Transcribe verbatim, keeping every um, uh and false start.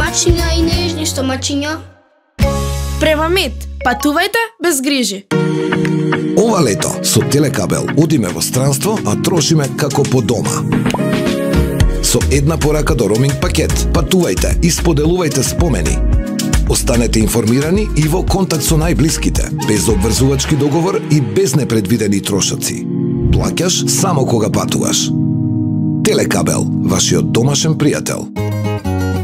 мачиња и нежни што мачиња. Према Мед, патувајте без грижи. Ова лето со Телекабел одиме во странство, а трошиме како по дома. Со една порака до роминг пакет, патувајте и споделувајте спомени. Останете информирани и во контакт со најблиските, без обврзувачки договор и без непредвидени трошоци. Плаќаш само кога патуваш. Телекабел, вашиот домашен пријател.